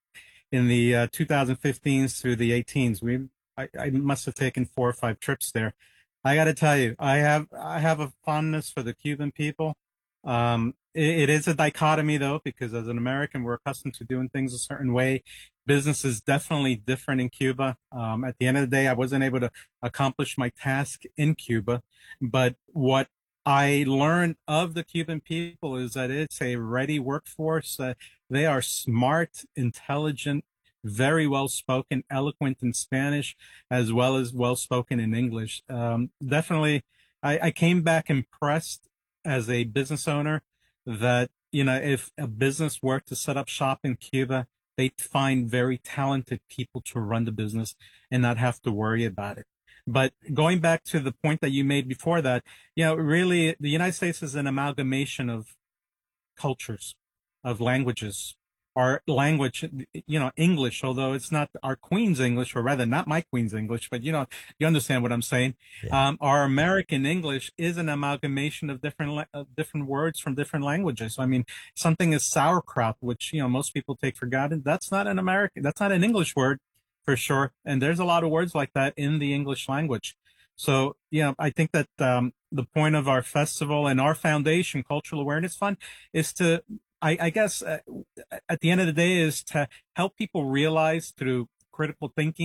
in the uh, twenty fifteens through the eighteens, we I, I must have taken four or five trips there. I got to tell you, I have I have a fondness for the Cuban people. Um, it, it is a dichotomy, though, because as an American, we're accustomed to doing things a certain way. Business is definitely different in Cuba. Um, at the end of the day, I wasn't able to accomplish my task in Cuba. But what I learned of the Cuban people is that it's a ready workforce. Uh, they are smart, intelligent, very well spoken, eloquent in Spanish, as well as well spoken in English. Um, definitely, I, I came back impressed as a business owner that, you know, if a business were to set up shop in Cuba, they find very talented people to run the business and not have to worry about it. But going back to the point that you made before that, you know, really the United States is an amalgamation of cultures, of languages. Our language, you know, English, although it's not our Queen's English, or rather not my Queen's English, but, you know, you understand what I'm saying. Yeah. Um, our American English is an amalgamation of different uh, different words from different languages. So, I mean, something is sauerkraut, which, you know, most people take for granted. That's not an American, that's not an English word for sure. And there's a lot of words like that in the English language. So, you know, I think that um, the point of our festival and our foundation, Cultural Awareness Fund, is to I, I guess uh, at the end of the day is to help people realize through critical thinking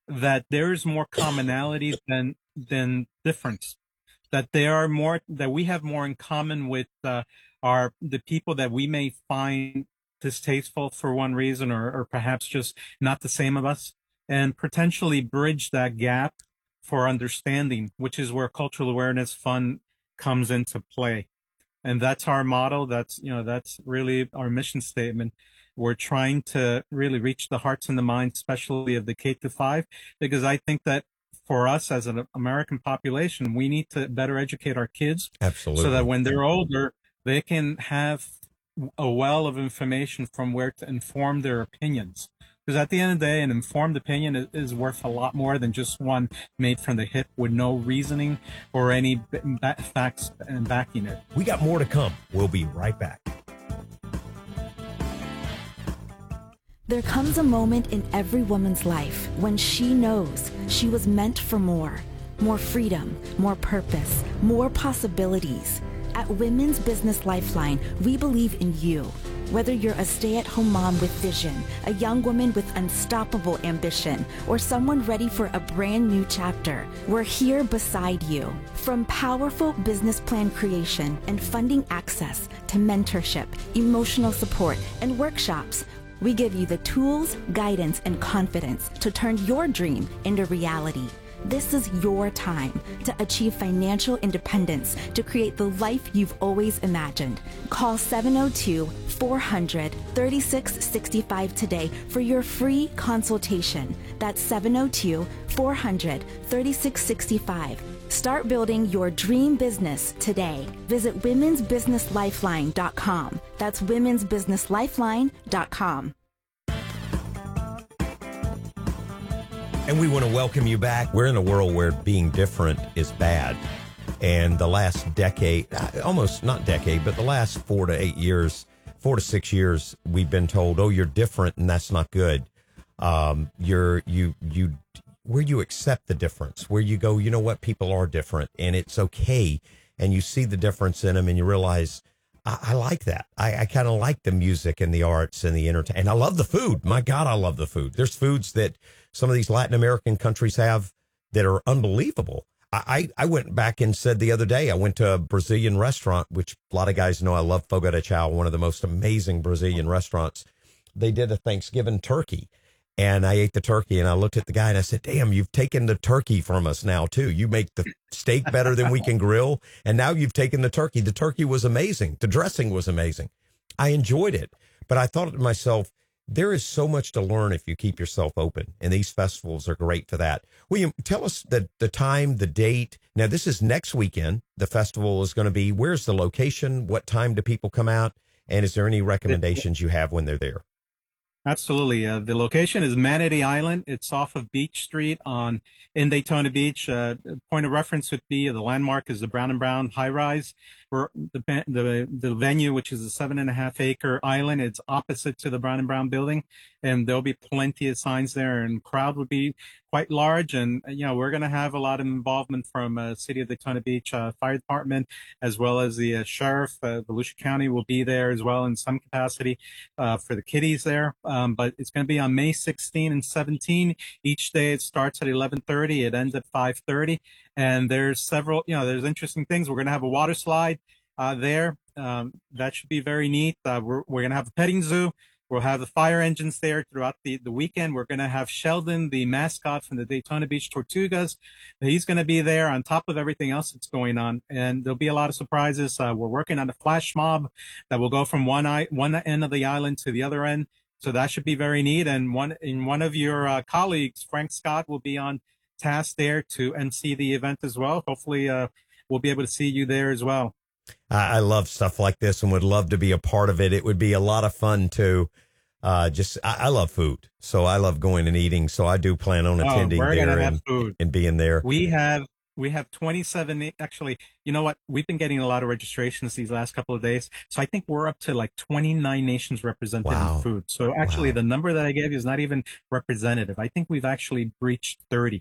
that there's more commonality than than difference. That there are more, that we have more in common with uh, our the people that we may find distasteful for one reason, or, or perhaps just not the same of us, and potentially bridge that gap for understanding, which is where Cultural Awareness Fund comes into play. And that's our model. That's, you know, that's really our mission statement. We're trying to really reach the hearts and the minds, especially of the K to five, because I think that for us as an American population, we need to better educate our kids. Absolutely. So that when they're older, they can have a well of information from where to inform their opinions. Because at the end of the day, an informed opinion is, is worth a lot more than just one made from the hip with no reasoning or any b- b- facts and backing it. We got more to come. We'll be right back. There comes a moment in every woman's life when she knows she was meant for more. More freedom, more purpose, more possibilities. At Women's Business Lifeline, we believe in you. Whether you're a stay-at-home mom with vision, a young woman with unstoppable ambition, or someone ready for a brand new chapter, we're here beside you. From powerful business plan creation and funding access to mentorship, emotional support, and workshops, we give you the tools, guidance, and confidence to turn your dream into reality. This is your time to achieve financial independence, to create the life you've always imagined. Call seven oh two, four hundred, thirty-six sixty-five today for your free consultation. That's seven oh two, four hundred, thirty-six sixty-five. Start building your dream business today. Visit womens business lifeline dot com. That's womens business lifeline dot com. And we want to welcome you back. We're in a world where being different is bad. And the last decade, almost not decade, but the last four to eight years, four to six years, we've been told, oh, you're different and that's not good. Um, you're, you, you, where you accept the difference, where you go, you know what, people are different and it's okay. And you see the difference in them and you realize, I, I like that. I, I kind of like the music and the arts and the entertainment. And I love the food. My God, I love the food. There's foods that some of these Latin American countries have that are unbelievable. I, I went back and said the other day, I went to a Brazilian restaurant, which a lot of guys know I love Fogo de Chao, one of the most amazing Brazilian restaurants. They did a Thanksgiving turkey, and I ate the turkey, and I looked at the guy, and I said, damn, you've taken the turkey from us now, too. You make the steak better than we can grill, and now you've taken the turkey. The turkey was amazing. The dressing was amazing. I enjoyed it, but I thought to myself, there is so much to learn if you keep yourself open, and these festivals are great for that. William, tell us the, the time, the date. Now, this is next weekend. The festival is going to be, where's the location? What time do people come out? And is there any recommendations you have when they're there? Absolutely. Uh, the location is Manatee Island. It's off of Beach Street on in Daytona Beach. Uh, point of reference would be the landmark is the Brown and Brown high rise. For the, the the venue, which is a seven and a half acre island, it's opposite to the Brown and Brown building, and there'll be plenty of signs there, and crowd would be quite large. And you know, we're going to have a lot of involvement from uh, City of Daytona Beach uh, Fire Department, as well as the uh, sheriff. Uh, Volusia County will be there as well in some capacity uh, for the kiddies there. Um, but it's going to be on May sixteenth and seventeenth. Each day it starts at eleven thirty. It ends at five thirty. And there's several, you know, there's interesting things. We're going to have a water slide uh, there. Um, that should be very neat. Uh, we're we're going to have a petting zoo. We'll have the fire engines there throughout the, the weekend. We're going to have Sheldon, the mascot from the Daytona Beach Tortugas. He's going to be there on top of everything else that's going on. And there'll be a lot of surprises. Uh, we're working on a flash mob that will go from one eye, one end of the island to the other end. So that should be very neat. And one in one of your uh, colleagues, Frank Scott, will be on task there to emcee the event as well. Hopefully, uh, we'll be able to see you there as well. I love stuff like this and would love to be a part of it. It would be a lot of fun to uh, just, I, I love food. So I love going and eating. So I do plan on attending oh, there and, and, and being there. We have, we have twenty-seven, actually, you know what? We've been getting a lot of registrations these last couple of days. So I think we're up to like twenty-nine nations represented wow. in food. So actually wow. the number that I gave you is not even representative. I think we've actually breached thirty.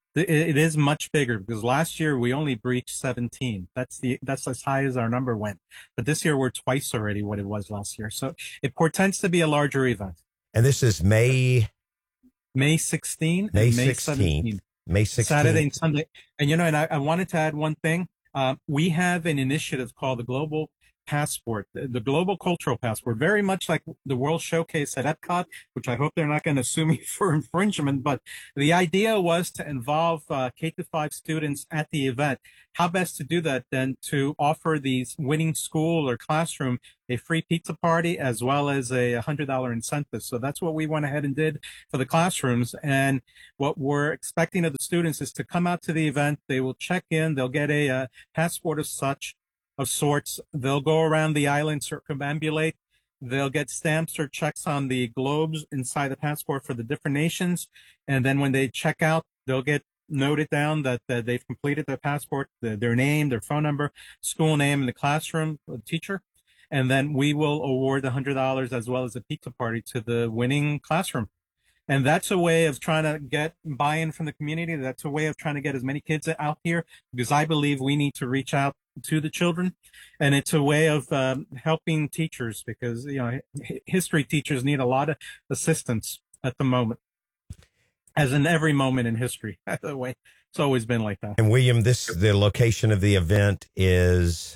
It is much bigger because last year we only breached seventeen. That's the that's as high as our number went. But this year we're twice already what it was last year. So it portends to be a larger event. And this is May May sixteenth, May and May sixteenth, seventeenth. May sixteenth. Saturday and Sunday. And, you know, and I, I wanted to add one thing. Um, we have an initiative called the Global Passport, the, the Global Cultural Passport, very much like the World Showcase at Epcot, which I hope they're not going to sue me for infringement. But the idea was to involve uh, K through five students at the event. How best to do that than to offer these winning school or classroom a free pizza party as well as a one hundred dollars incentive. So that's what we went ahead and did for the classrooms. And what we're expecting of the students is to come out to the event. They will check in. They'll get a, a passport of such, of sorts. They'll go around the island, circumambulate. They'll get stamps or checks on the globes inside the passport for the different nations. And then when they check out, they'll get noted down that, that they've completed their passport, the, their name, their phone number, school name, and the classroom, the teacher. And then we will award the one hundred dollars as well as a pizza party to the winning classroom. And that's a way of trying to get buy-in from the community. That's a way of trying to get as many kids out here, because I believe we need to reach out to the children. And it's a way of um, helping teachers, because, you know, history teachers need a lot of assistance at the moment, as in every moment in history. By the way, it's always been like that. And William, this the location of the event is.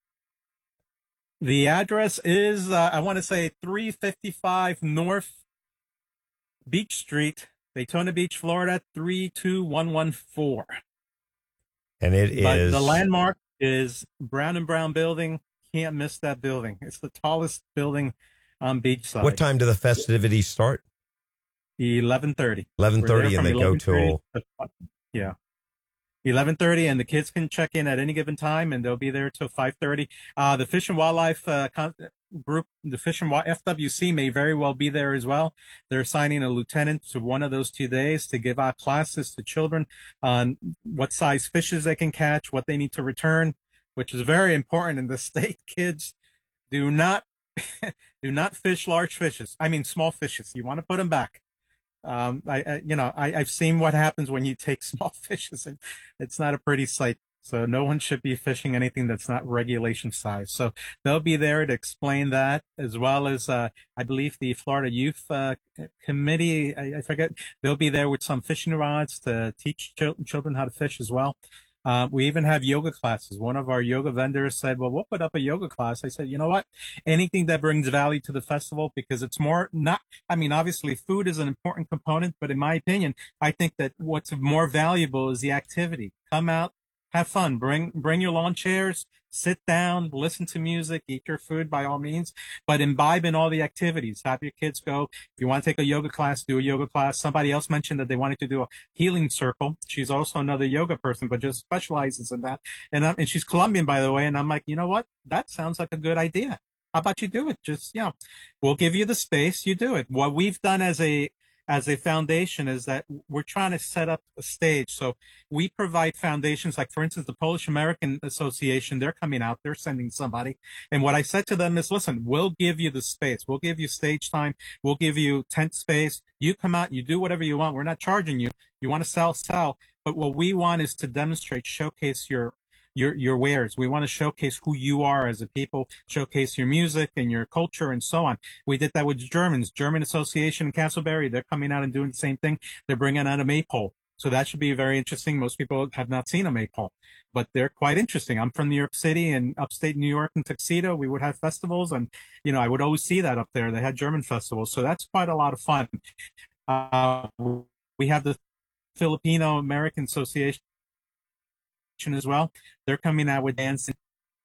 The address is, uh, I want to say, three fifty-five North Beach Street, Daytona Beach, Florida, three two one one four. And it but is. The landmark is Brown and Brown building. Can't miss that building. It's the tallest building on beachside. What time do the festivities start? eleven thirty. eleven thirty, and they go till. Yeah. eleven thirty, and the kids can check in at any given time, and they'll be there till five thirty. Uh, the Fish and Wildlife uh, con- group, the Fish and Wi- F W C may very well be there as well. They're assigning a lieutenant to one of those two days to give out classes to children on what size fishes they can catch, what they need to return, which is very important in the state. Kids, do not do not fish large fishes. I mean, small fishes. You want to put them back. Um, I, I, you know, I, I've seen what happens when you take small fishes, and it's not a pretty sight. So no one should be fishing anything that's not regulation size. So they'll be there to explain that, as well as, uh, I believe the Florida Youth, uh, Committee, I, I forget, they'll be there with some fishing rods to teach ch- children how to fish as well. Uh, we even have yoga classes. One of our yoga vendors said, well, we'll put up a yoga class. I said, you know what? Anything that brings value to the festival, because it's more not, I mean, obviously food is an important component, but in my opinion, I think that what's more valuable is the activity. Come out, have fun, bring, bring your lawn chairs, sit down, listen to music, eat your food by all means, but imbibe in all the activities. Have your kids go. If you want to take a yoga class, do a yoga class. Somebody else mentioned that they wanted to do a healing circle. She's also another yoga person, but just specializes in that. And, um, and she's Colombian, by the way. And I'm like, you know what? That sounds like a good idea. How about you do it? Just, you know, we'll give you the space. You do it. What we've done as a, as a foundation is that we're trying to set up a stage. So we provide foundations, like, for instance, the Polish American Association, they're coming out, they're sending somebody. And what I said to them is, listen, we'll give you the space. We'll give you stage time. We'll give you tent space. You come out, you do whatever you want. We're not charging you. You want to sell, sell. But what we want is to demonstrate, showcase your your your wares. We want to showcase who you are as a people, showcase your music and your culture and so on. We did that with Germans, German Association in Castleberry. They're coming out and doing the same thing. They're bringing out a maypole. So that should be very interesting. Most people have not seen a maypole, but they're quite interesting. I'm from New York City and upstate New York in Tuxedo. We would have festivals, and, you know, I would always see that up there. They had German festivals. So that's quite a lot of fun. Uh, we have the Filipino American Association as well. They're coming out with dancing.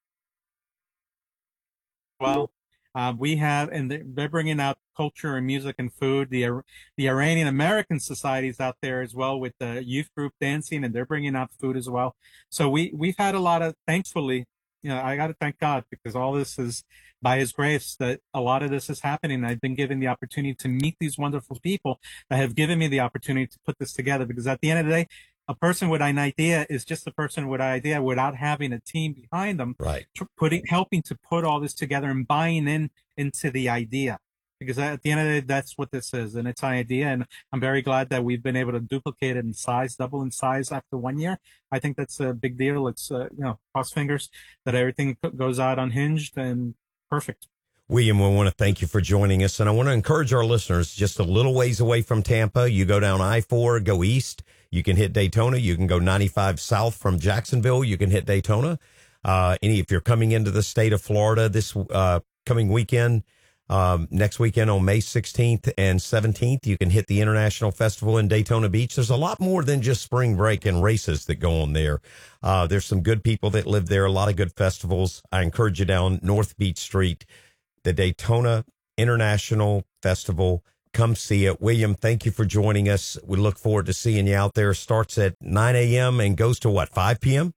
Well, uh, we have, and they're bringing out culture and music and food. The the Iranian American societies out there as well, with the youth group dancing, and they're bringing out food as well. So we we've had a lot of, thankfully, you know, I got to thank God, because all this is by His grace that a lot of this is happening. I've been given the opportunity to meet these wonderful people that have given me the opportunity to put this together, because at the end of the day, a person with an idea is just a person with an idea without having a team behind them, right? Putting, helping to put all this together and buying in into the idea, because at the end of the day, that's what this is, and it's an idea. And I'm very glad that we've been able to duplicate it in size, double in size after one year. I think that's a big deal. It's uh, you know, cross fingers that everything goes out unhinged and perfect. William, we want to thank you for joining us. And I want to encourage our listeners just a little ways away from Tampa. You go down I four, go east. You can hit Daytona. You can go ninety-five south from Jacksonville. You can hit Daytona. Uh, any, if you're coming into the state of Florida this uh, coming weekend, um, next weekend on May sixteenth and seventeenth, you can hit the International Festival in Daytona Beach. There's a lot more than just spring break and races that go on there. Uh, there's some good people that live there, a lot of good festivals. I encourage you down North Beach Street, the Daytona International Festival. Come see it. William, thank you for joining us. We look forward to seeing you out there. Starts at nine a.m. and goes to what, five p.m.?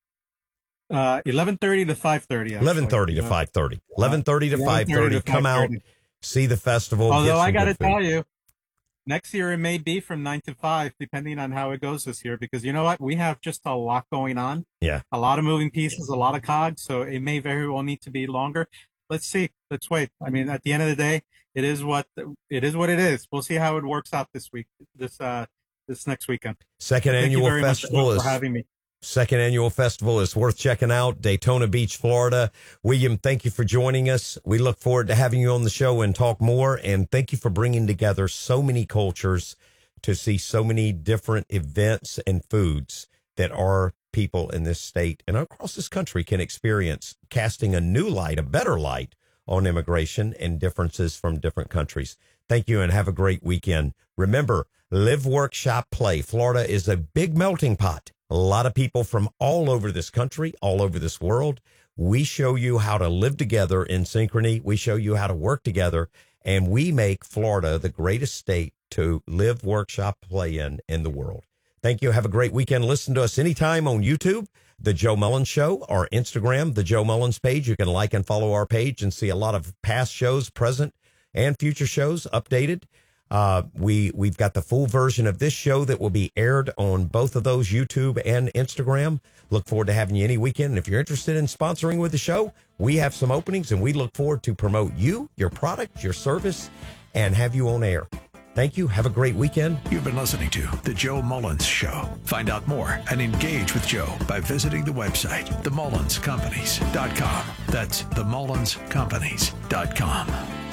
Uh, eleven thirty to five thirty. eleven thirty to five thirty. eleven thirty to five thirty. Come out, see the festival. Although I got to tell you, next year it may be from nine to five, depending on how it goes this year, because you know what? We have just a lot going on. Yeah. A lot of moving pieces, a lot of cogs, so it may very well need to be longer. Let's see. Let's wait. I mean, at the end of the day, it is what it is. What it is. We'll see how it works out this week. This uh, this next weekend. Second Thank annual you very festival much is for having me. Second annual festival is worth checking out. Daytona Beach, Florida. William, thank you for joining us. We look forward to having you on the show and talk more. And thank you for bringing together so many cultures to see so many different events and foods that our people in this state and across this country can experience, casting a new light, a better light on immigration and differences from different countries. Thank you and have a great weekend. Remember, live, work, shop, play. Florida is a big melting pot. A lot of people from all over this country, all over this world. We show you how to live together in synchrony. We show you how to work together, and we make Florida the greatest state to live, work, shop, play in in the world. Thank you. Have a great weekend. Listen to us anytime on YouTube, The Joe Mullins Show, our Instagram, The Joe Mullins page. You can like and follow our page and see a lot of past shows, present and future shows updated. Uh, we, we've got the full version of this show that will be aired on both of those, YouTube and Instagram. Look forward to having you any weekend. And if you're interested in sponsoring with the show, we have some openings and we look forward to promote you, your product, your service, and have you on air. Thank you. Have a great weekend. You've been listening to The Joe Mullins Show. Find out more and engage with Joe by visiting the website, the mullins companies dot com. That's the mullins companies dot com.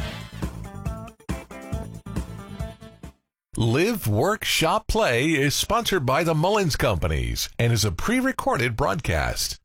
Live, Work, Shop, Play is sponsored by the Mullins Companies and is a pre-recorded broadcast.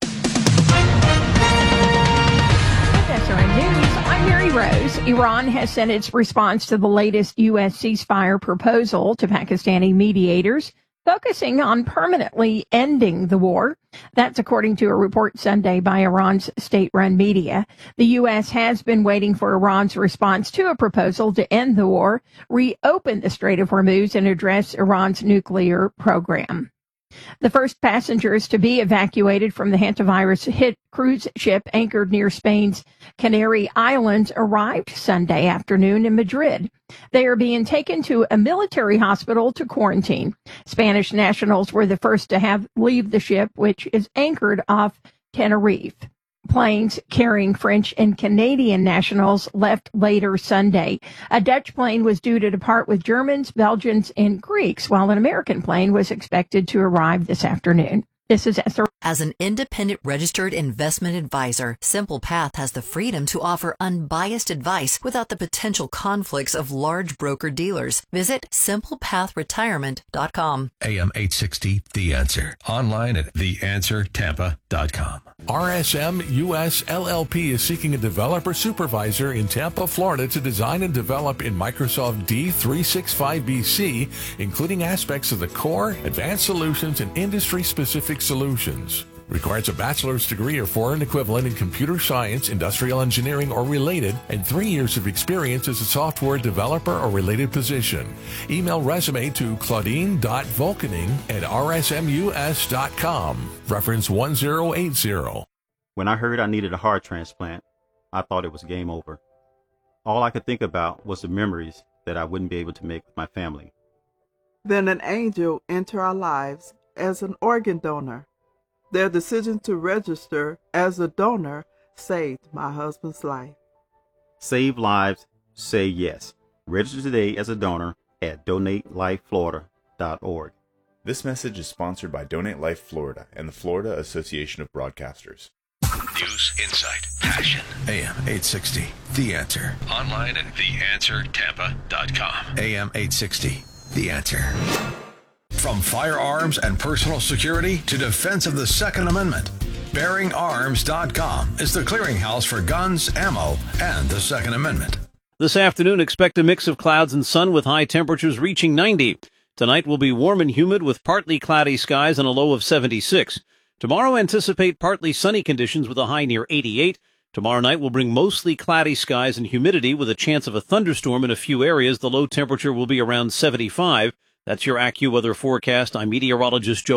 S R N News, I'm Mary Rose. Iran has sent its response to the latest U S ceasefire proposal to Pakistani mediators, focusing on permanently ending the war. That's according to a report Sunday by Iran's state-run media. The U S has been waiting for Iran's response to a proposal to end the war, reopen the Strait of Hormuz, and address Iran's nuclear program. The first passengers to be evacuated from the hantavirus-hit cruise ship anchored near Spain's Canary Islands arrived Sunday afternoon in Madrid. They are being taken to a military hospital to quarantine. Spanish nationals were the first to have leave the ship, which is anchored off Tenerife. Planes carrying French and Canadian nationals left later Sunday. A Dutch plane was due to depart with Germans, Belgians, and Greeks, while an American plane was expected to arrive this afternoon. This is S R N. As an independent registered investment advisor, Simple Path has the freedom to offer unbiased advice without the potential conflicts of large broker-dealers. Visit simple path retirement dot com. A M eight sixty, The Answer. Online at the answer tampa dot com. R S M U S L L P is seeking a developer supervisor in Tampa, Florida to design and develop in Microsoft D three sixty-five B C, including aspects of the core, advanced solutions, and industry-specific solutions. Requires a bachelor's degree or foreign equivalent in computer science, industrial engineering, or related, and three years of experience as a software developer or related position. Email resume to claudine dot volkening at r s m u s dot com. Reference one zero eight zero. When I heard I needed a heart transplant, I thought it was game over. All I could think about was the memories that I wouldn't be able to make with my family. Then an angel entered our lives as an organ donor. Their decision to register as a donor saved my husband's life. Save lives, say yes. Register today as a donor at donate life florida dot org. This message is sponsored by Donate Life Florida and the Florida Association of Broadcasters. News, insight, passion. A M eight sixty, The Answer. Online at the answer tampa dot com. A M eight sixty, The Answer. From firearms and personal security to defense of the Second Amendment, bearing arms dot com is the clearinghouse for guns, ammo, and the Second Amendment. This afternoon, expect a mix of clouds and sun with high temperatures reaching ninety. Tonight will be warm and humid with partly cloudy skies and a low of seventy-six. Tomorrow, anticipate partly sunny conditions with a high near eighty-eight. Tomorrow night will bring mostly cloudy skies and humidity with a chance of a thunderstorm in a few areas. The low temperature will be around seventy-five. That's your AccuWeather forecast. I'm meteorologist Joe